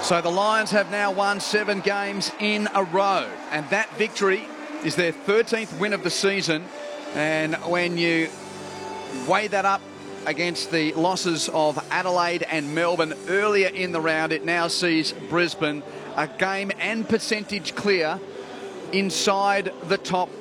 So the Lions have now won 7 games in a row, and that victory is their 13th win of the season. And when you weigh that up against the losses of Adelaide and Melbourne earlier in the round, it now sees Brisbane a game and percentage clear inside the top